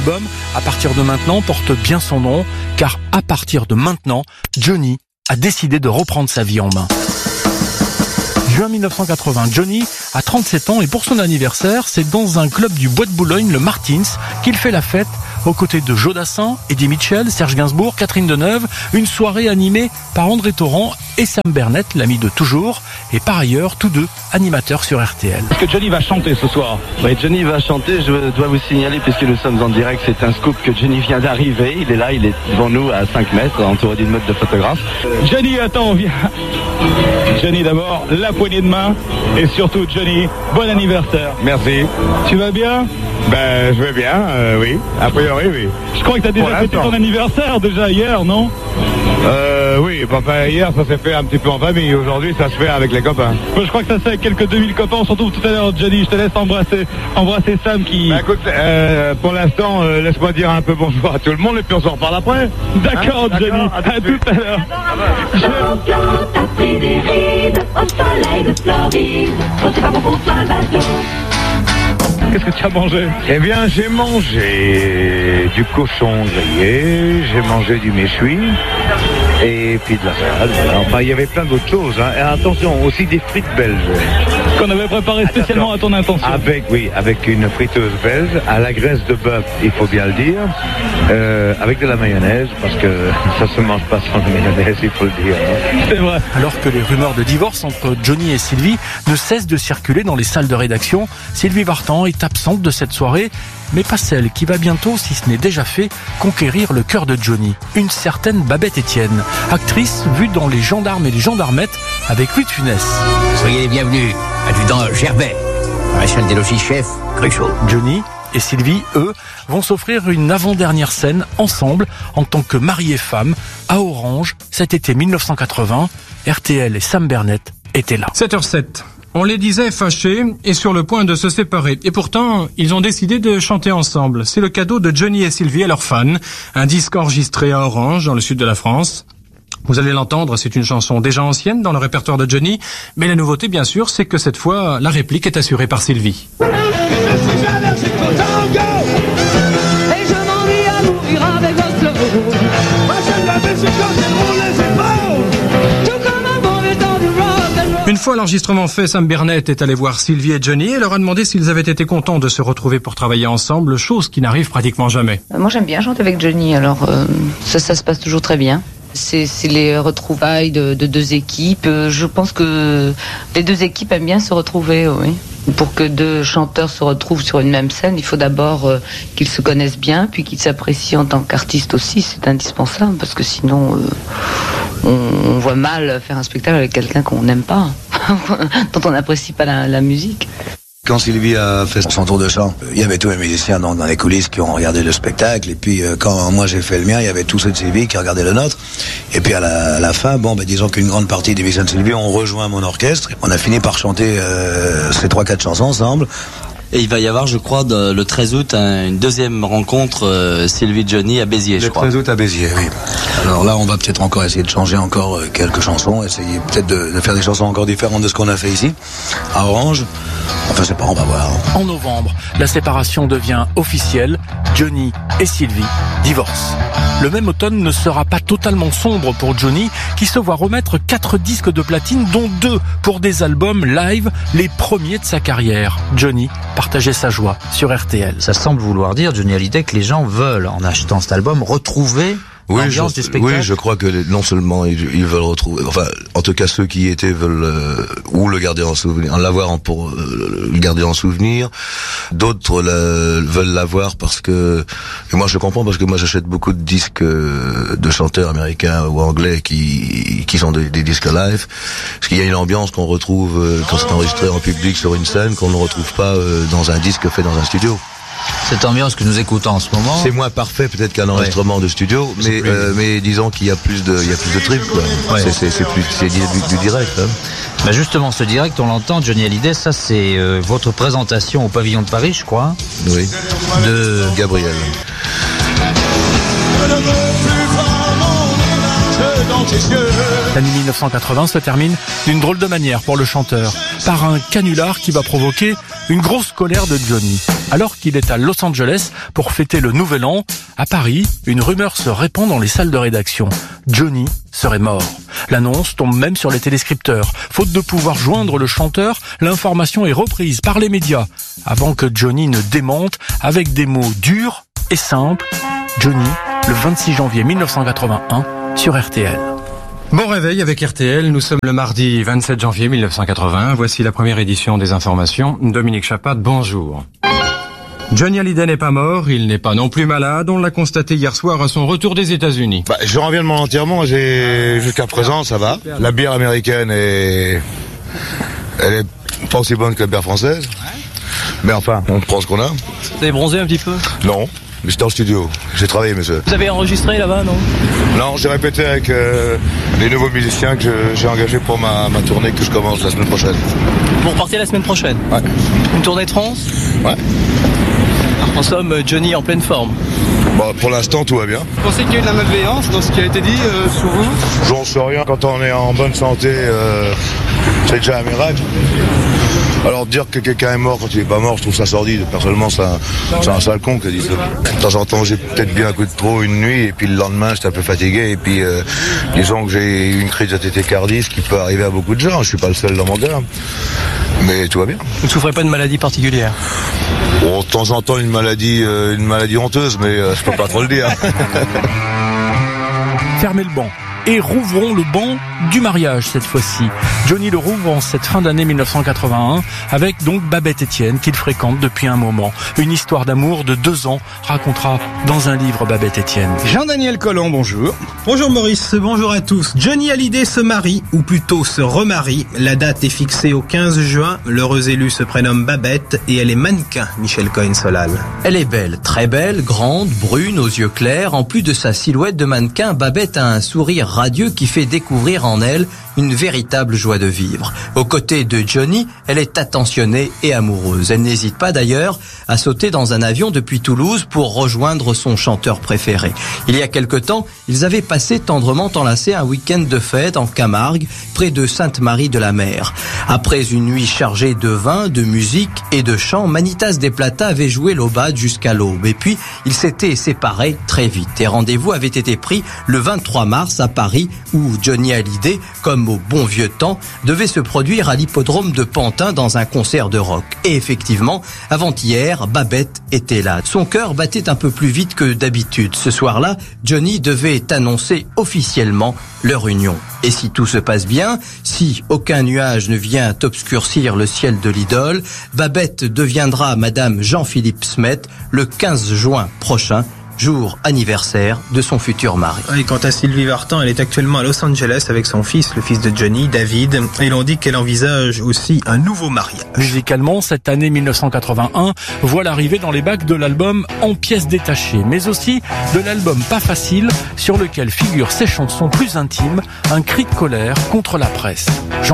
album, À partir de maintenant, porte bien son nom, car à partir de maintenant, Johnny a décidé de reprendre sa vie en main. Juin 1980, Johnny a 37 ans et pour son anniversaire, c'est dans un club du Bois de Boulogne, le Martins, qu'il fait la fête aux côtés de Joe Dassin, Eddie Mitchell, Serge Gainsbourg, Catherine Deneuve, une soirée animée par André Torrent et Sam Bernett, l'ami de toujours, et par ailleurs, tous deux animateurs sur RTL. Est-ce que Johnny va chanter ce soir? Oui, Johnny va chanter, je dois vous signaler, puisque nous sommes en direct, c'est un scoop que Johnny vient d'arriver, il est là, il est devant nous à 5 mètres, entouré d'une meute de photographes. Johnny, attends, viens. Johnny d'abord, la poignée de main, et surtout Johnny, bon anniversaire. Merci. Tu vas bien? Ben, je vais bien, oui, a priori, oui. Je crois que t'as déjà fêté ton anniversaire déjà hier, non? Oui, enfin hier ça s'est fait un petit peu en famille, aujourd'hui ça se fait avec les copains. Je crois que ça se fait avec quelques 2000 copains, on se retrouve tout à l'heure Johnny, je te laisse embrasser Sam qui... Bah écoute, pour l'instant, laisse-moi dire un peu bonjour à tout le monde et puis on s'en reparle après. D'accord, hein, Johnny, à tout à l'heure. Qu'est-ce que tu as mangé? Eh bien, j'ai mangé du cochon grillé, j'ai mangé du méchoui et puis de la salade. Voilà. Enfin, il y avait plein d'autres choses. Hein. Et attention, aussi des frites belges. Qu'on avait préparé spécialement à ton intention. Avec une friteuse belge, à la graisse de bœuf, il faut bien le dire, avec de la mayonnaise, parce que ça se mange pas sans mayonnaise, il faut le dire. Hein. C'est vrai. Alors que les rumeurs de divorce entre Johnny et Sylvie ne cessent de circuler dans les salles de rédaction, Sylvie Vartan est absente de cette soirée, mais pas celle qui va bientôt, si ce n'est déjà fait, conquérir le cœur de Johnny. Une certaine Babette Etienne, actrice vue dans Les Gendarmes et les Gendarmettes avec Louis de Funès. Soyez les bienvenus, adjudant Gervais, maréchal des logis chef, Cruchot. Johnny et Sylvie, eux, vont s'offrir une avant-dernière scène ensemble en tant que mari et femme à Orange cet été 1980. RTL et Sam Bernett étaient là. 7h07. On les disait fâchés et sur le point de se séparer. Et pourtant, ils ont décidé de chanter ensemble. C'est le cadeau de Johnny et Sylvie à leurs fans. Un disque enregistré à Orange, dans le sud de la France. Vous allez l'entendre, c'est une chanson déjà ancienne dans le répertoire de Johnny. Mais la nouveauté, bien sûr, c'est que cette fois, la réplique est assurée par Sylvie. Et je m'ennuie à mourir avec votre slow. Une fois l'enregistrement fait, Sam Bernett est allé voir Sylvie et Johnny et leur a demandé s'ils avaient été contents de se retrouver pour travailler ensemble, chose qui n'arrive pratiquement jamais. Moi j'aime bien chanter avec Johnny, alors ça se passe toujours très bien. C'est les retrouvailles de deux équipes. Je pense que les deux équipes aiment bien se retrouver, oui. Pour que deux chanteurs se retrouvent sur une même scène, il faut d'abord qu'ils se connaissent bien, puis qu'ils s'apprécient en tant qu'artistes aussi. C'est indispensable, parce que sinon, on voit mal faire un spectacle avec quelqu'un qu'on n'aime pas, dont on n'apprécie pas la musique. Quand Sylvie a fait son tour de chant, il y avait tous les musiciens dans les coulisses qui ont regardé le spectacle. Et puis quand moi j'ai fait le mien, il y avait tous ceux de Sylvie qui regardaient le nôtre. Et puis à la fin, disons qu'une grande partie des musiciens de Sylvie ont rejoint mon orchestre. On a fini par chanter ces 3-4 chansons ensemble. Et il va y avoir, je crois, le 13 août, une deuxième rencontre Sylvie-Johnny à Béziers, je crois. Le 13 août à Béziers, oui. Alors là, on va peut-être encore essayer de changer encore quelques chansons, essayer peut-être de faire des chansons encore différentes de ce qu'on a fait ici, à Orange. Enfin, c'est pas, on va voir. En novembre, la séparation devient officielle. Johnny et Sylvie divorcent. Le même automne ne sera pas totalement sombre pour Johnny, qui se voit remettre 4 disques de platine, dont 2 pour des albums live, les premiers de sa carrière. Johnny partageait sa joie sur RTL. Ça semble vouloir dire, Johnny Hallyday, que les gens veulent, en achetant cet album, retrouver l'ambiance des spectacles. Oui, je crois que non seulement ils veulent retrouver, enfin, en tout cas ceux qui y étaient veulent ou le garder en souvenir, l'avoir pour le garder en souvenir. D'autres veulent l'avoir parce que, et moi je comprends parce que moi j'achète beaucoup de disques de chanteurs américains ou anglais qui sont des disques live, parce qu'il y a une ambiance qu'on retrouve quand c'est enregistré en public sur une scène qu'on ne retrouve pas dans un disque fait dans un studio. Cette ambiance que nous écoutons en ce moment. C'est moins parfait peut-être qu'un enregistrement de studio, mais disons qu'il y a plus de trip, quoi. Ouais. C'est du direct. Hein. Bah justement, ce direct, on l'entend, Johnny Hallyday, ça c'est votre présentation au Pavillon de Paris, je crois. Oui. De Gabriel. L'année 1980 se termine d'une drôle de manière pour le chanteur, par un canular qui va provoquer une grosse colère de Johnny. Alors qu'il est à Los Angeles pour fêter le Nouvel An, à Paris, une rumeur se répand dans les salles de rédaction. Johnny serait mort. L'annonce tombe même sur les téléscripteurs. Faute de pouvoir joindre le chanteur, l'information est reprise par les médias. Avant que Johnny ne démente avec des mots durs et simples. Johnny, le 26 janvier 1981, sur RTL. Bon réveil avec RTL, nous sommes le mardi 27 janvier 1981. Voici la première édition des informations. Dominique Chapat, bonjour. Johnny Hallyday n'est pas mort, il n'est pas non plus malade, on l'a constaté hier soir à son retour des États-Unis. Je reviens de mon enterrement, jusqu'à présent ça va. La bière américaine elle est pas aussi bonne que la bière française. Mais enfin, on prend ce qu'on a. Vous avez bronzé un petit peu? Non, mais j'étais en studio. J'ai travaillé, monsieur. Vous avez enregistré là-bas, non? Non, j'ai répété avec les nouveaux musiciens que j'ai engagés pour ma tournée que je commence la semaine prochaine. Vous repartez la semaine prochaine? Ouais. Une tournée de France? Ouais. En somme, Johnny en pleine forme. Pour l'instant, tout va bien. Vous pensez qu'il y a eu de la malveillance dans ce qui a été dit sur vous? J'en sais rien. Quand on est en bonne santé, c'est déjà un miracle. Alors dire que quelqu'un est mort quand il est pas mort, je trouve ça sordide. Personnellement, c'est un sale con qui a dit ça. De temps en temps, j'ai peut-être bu un coup de trop une nuit, et puis le lendemain, j'étais un peu fatigué, et puis disons que j'ai eu une crise de tétacardie, ce qui peut arriver à beaucoup de gens. Je suis pas le seul dans mon cas, mais tout va bien. Vous ne souffrez pas de maladie particulière? Bon, de temps en temps, une maladie honteuse, mais je peux pas trop le dire. Fermez le banc et rouvrons le banc du mariage cette fois-ci. Johnny le rouvre en cette fin d'année 1981 avec donc Babette Etienne qu'il fréquente depuis un moment. Une histoire d'amour de 2 ans racontera dans un livre Babette Etienne. Jean-Daniel Colomb, bonjour. Bonjour Maurice, bonjour à tous. Johnny Hallyday se marie, ou plutôt se remarie. La date est fixée au 15 juin. L'heureuse élue se prénomme Babette et elle est mannequin, Michel Cohen-Solal. Elle est belle, très belle, grande, brune, aux yeux clairs. En plus de sa silhouette de mannequin, Babette a un sourire radieux qui fait découvrir en elle une véritable joie de vivre. Aux côtés de Johnny, elle est attentionnée et amoureuse. Elle n'hésite pas d'ailleurs à sauter dans un avion depuis Toulouse pour rejoindre son chanteur préféré. Il y a quelque temps, ils avaient passé tendrement enlacés un week-end de fête en Camargue, près de Sainte-Marie-de-la-Mer. Après une nuit chargée de vin, de musique et de chant, Manitas des Plata avait joué l'aubade jusqu'à l'aube. Et puis, ils s'étaient séparés très vite. Et rendez-vous avait été pris le 23 mars à Paris, où Johnny Hallyday, comme au bon vieux temps, devait se produire à l'hippodrome de Pantin dans un concert de rock. Et effectivement, avant-hier, Babette était là. Son cœur battait un peu plus vite que d'habitude. Ce soir-là, Johnny devait annoncer officiellement leur union. Et si tout se passe bien, si aucun nuage ne vient obscurcir le ciel de l'idole, Babette deviendra Madame Jean-Philippe Smet le 15 juin prochain, jour anniversaire de son futur mari. Et quant à Sylvie Vartan, elle est actuellement à Los Angeles avec son fils, le fils de Johnny, David. Et l'on dit qu'elle envisage aussi un nouveau mariage. Musicalement, cette année 1981 voit l'arrivée dans les bacs de l'album En pièces détachées, mais aussi de l'album Pas facile, sur lequel figurent ses chansons plus intimes, un cri de colère contre la presse.